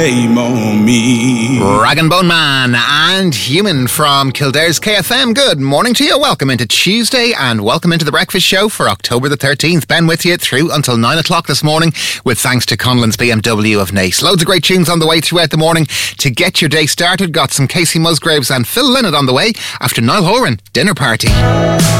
Shame on me. Rag and Bone Man and Human from Kildare's KFM. Good morning to you. Welcome into Tuesday and welcome into the breakfast show for October the 13th. Ben with you through until 9 o'clock this morning with thanks to Conlon's BMW of Naas. Loads of great tunes on the way throughout the morning to get your day started. Got some Casey Musgraves and Phil Lynott on the way after Niall Horan dinner party.